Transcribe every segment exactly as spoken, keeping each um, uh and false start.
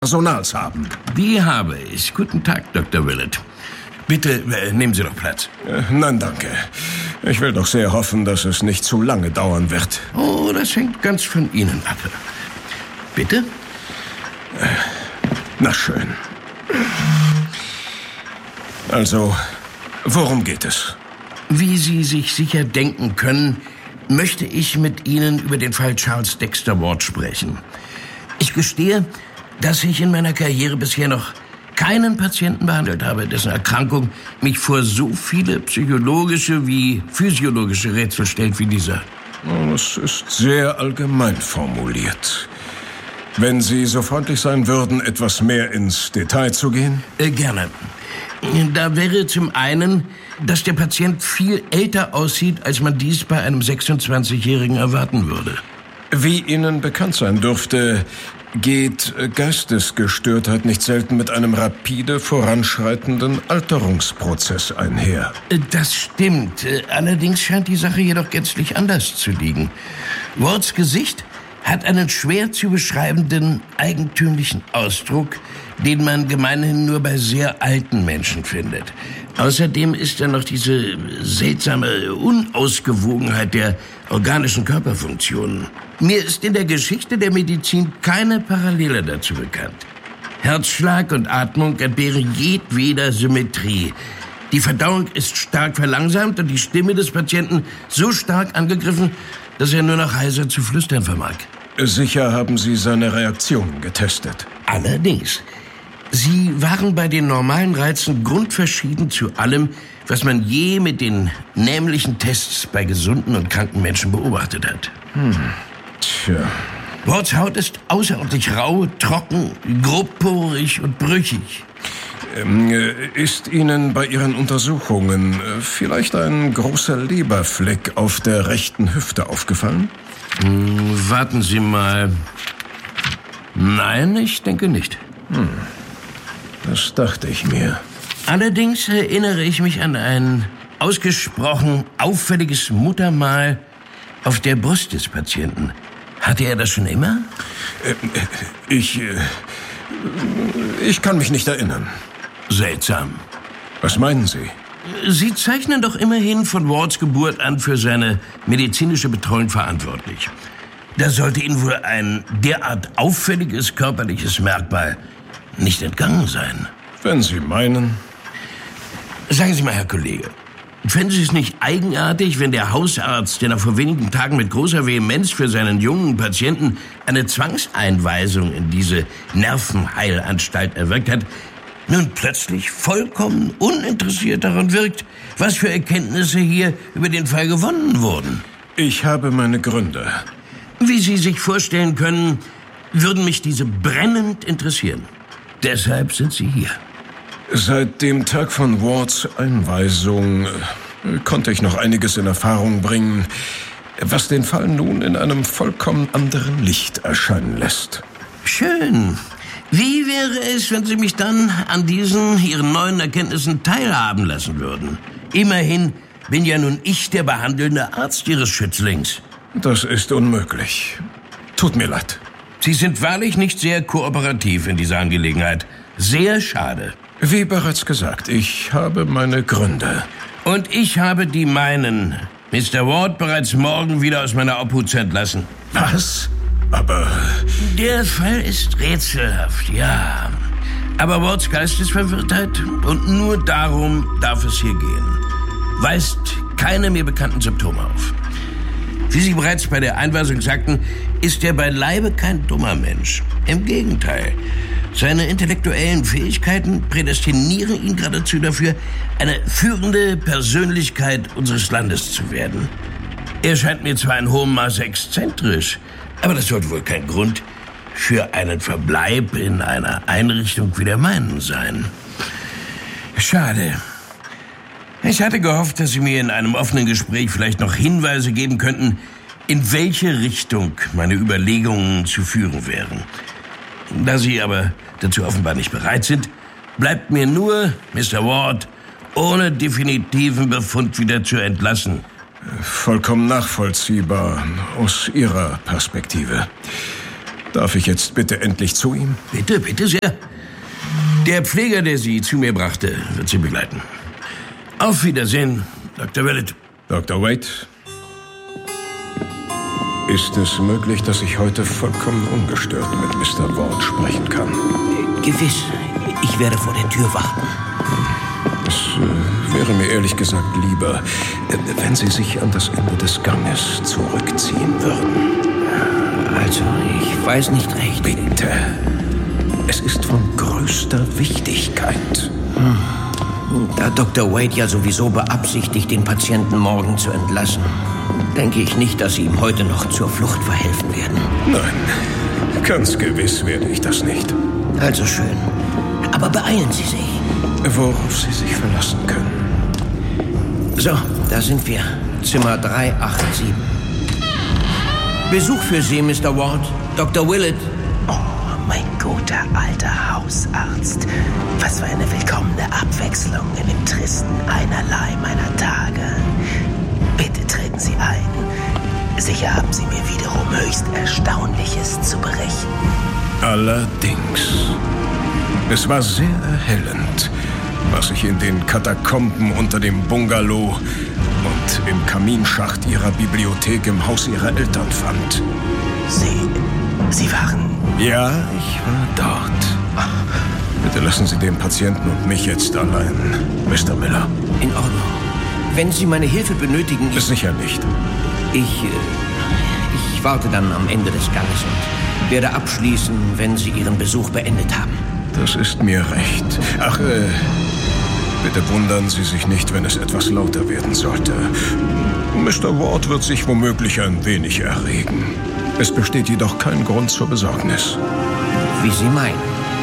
Personals haben. Die habe ich. Guten Tag, Doktor Willett. Bitte, äh, nehmen Sie doch Platz. Äh, nein, danke. Ich will doch sehr hoffen, dass es nicht zu lange dauern wird. Oh, das hängt ganz von Ihnen ab. Bitte? Äh, na schön. Also, worum geht es? Wie Sie sich sicher denken können, möchte ich mit Ihnen über den Fall Charles Dexter Ward sprechen. Ich gestehe, dass ich in meiner Karriere bisher noch keinen Patienten behandelt habe, dessen Erkrankung mich vor so viele psychologische wie physiologische Rätsel stellt wie dieser. Es ist sehr allgemein formuliert. Wenn Sie so freundlich sein würden, etwas mehr ins Detail zu gehen? Äh, gerne. Da wäre zum einen, dass der Patient viel älter aussieht, als man dies bei einem sechsundzwanzigjährigen erwarten würde. Wie Ihnen bekannt sein dürfte, geht Geistesgestörtheit nicht selten mit einem rapide voranschreitenden Alterungsprozess einher. Das stimmt. Allerdings scheint die Sache jedoch gänzlich anders zu liegen. Wards Gesicht hat einen schwer zu beschreibenden, eigentümlichen Ausdruck, den man gemeinhin nur bei sehr alten Menschen findet. Außerdem ist da noch diese seltsame Unausgewogenheit der organischen Körperfunktionen. Mir ist in der Geschichte der Medizin keine Parallele dazu bekannt. Herzschlag und Atmung entbehren jedweder Symmetrie. Die Verdauung ist stark verlangsamt und die Stimme des Patienten so stark angegriffen, dass er nur noch heiser zu flüstern vermag. Sicher haben Sie seine Reaktionen getestet. Allerdings. Sie waren bei den normalen Reizen grundverschieden zu allem, was man je mit den nämlichen Tests bei gesunden und kranken Menschen beobachtet hat. Hm. Tja. Wards Haut ist außerordentlich rau, trocken, grobporig und brüchig. Ähm, ist Ihnen bei Ihren Untersuchungen vielleicht ein großer Leberfleck auf der rechten Hüfte aufgefallen? Hm, warten Sie mal. Nein, ich denke nicht. Hm. Das dachte ich mir. Allerdings erinnere ich mich an ein ausgesprochen auffälliges Muttermal auf der Brust des Patienten. Hatte er das schon immer? Äh, ich... Äh, ich kann mich nicht erinnern. Seltsam. Was meinen Sie? Sie zeichnen doch immerhin von Wards Geburt an für seine medizinische Betreuung verantwortlich. Da sollte Ihnen wohl ein derart auffälliges körperliches Merkmal nicht entgangen sein. Wenn Sie meinen. Sagen Sie mal, Herr Kollege, fänden Sie es nicht eigenartig, wenn der Hausarzt, der noch vor wenigen Tagen mit großer Vehemenz für seinen jungen Patienten eine Zwangseinweisung in diese Nervenheilanstalt erwirkt hat, nun plötzlich vollkommen uninteressiert daran wirkt, was für Erkenntnisse hier über den Fall gewonnen wurden? Ich habe meine Gründe. Wie Sie sich vorstellen können, würden mich diese brennend interessieren. Deshalb sind Sie hier. Seit dem Tag von Wards Einweisung äh, konnte ich noch einiges in Erfahrung bringen, was den Fall nun in einem vollkommen anderen Licht erscheinen lässt. Schön. Wie wäre es, wenn Sie mich dann an diesen Ihren neuen Erkenntnissen teilhaben lassen würden? Immerhin bin ja nun ich der behandelnde Arzt Ihres Schützlings. Das ist unmöglich. Tut mir leid. Sie sind wahrlich nicht sehr kooperativ in dieser Angelegenheit. Sehr schade. Wie bereits gesagt, ich habe meine Gründe. Und ich habe die meinen. Mister Ward bereits morgen wieder aus meiner Obhut zu entlassen. Was? Aber... Der Fall ist rätselhaft, ja. Aber Wards Geistesverwirrtheit, und nur darum darf es hier gehen, weist keine mir bekannten Symptome auf. Wie Sie bereits bei der Einweisung sagten, ist er beileibe kein dummer Mensch. Im Gegenteil. Seine intellektuellen Fähigkeiten prädestinieren ihn geradezu dafür, eine führende Persönlichkeit unseres Landes zu werden. Er scheint mir zwar in hohem Maße exzentrisch, aber das sollte wohl kein Grund für einen Verbleib in einer Einrichtung wie der meinen sein. Schade. Ich hatte gehofft, dass Sie mir in einem offenen Gespräch vielleicht noch Hinweise geben könnten, in welche Richtung meine Überlegungen zu führen wären. Da Sie aber dazu offenbar nicht bereit sind, bleibt mir nur, Mister Ward, ohne definitiven Befund wieder zu entlassen. Vollkommen nachvollziehbar aus Ihrer Perspektive. Darf ich jetzt bitte endlich zu ihm? Bitte, bitte sehr. Der Pfleger, der Sie zu mir brachte, wird Sie begleiten. Auf Wiedersehen, Doktor Willett. Doktor Wade, ist es möglich, dass ich heute vollkommen ungestört mit Mister Ward sprechen kann? Gewiss. Ich werde vor der Tür warten. Es äh, wäre mir ehrlich gesagt lieber, äh, wenn Sie sich an das Ende des Ganges zurückziehen würden. Also, ich weiß nicht recht. Bitte. Es ist von größter Wichtigkeit. Hm. Da Doktor Wade ja sowieso beabsichtigt, den Patienten morgen zu entlassen, denke ich nicht, dass Sie ihm heute noch zur Flucht verhelfen werden. Nein, ganz gewiss werde ich das nicht. Also schön. Aber beeilen Sie sich. Worauf Sie sich verlassen können. So, da sind wir. Zimmer drei acht sieben. Besuch für Sie, Mister Ward. Doktor Willett. Oh, mein guter alter Hausarzt. Was für eine willkommene Abwechslung in dem tristen Einerlei meiner Tage. Bitte treten Sie ein. Sicher haben Sie mir wiederum höchst Erstaunliches zu berichten. Allerdings. Es war sehr erhellend, was ich in den Katakomben unter dem Bungalow und im Kaminschacht Ihrer Bibliothek im Haus Ihrer Eltern fand. Sie... Sie waren... Ja, ich war dort. Bitte lassen Sie den Patienten und mich jetzt allein, Mister Miller. In Ordnung. Wenn Sie meine Hilfe benötigen... Ich, Sicher nicht. Ich... Ich warte dann am Ende des Ganges und werde abschließen, wenn Sie Ihren Besuch beendet haben. Das ist mir recht. Ach, äh... bitte wundern Sie sich nicht, wenn es etwas lauter werden sollte. Mister Ward wird sich womöglich ein wenig erregen. Es besteht jedoch kein Grund zur Besorgnis. Wie Sie meinen.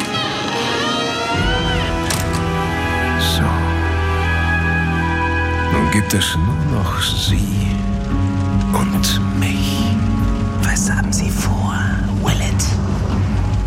So. Nun gibt es nur noch Sie und mich.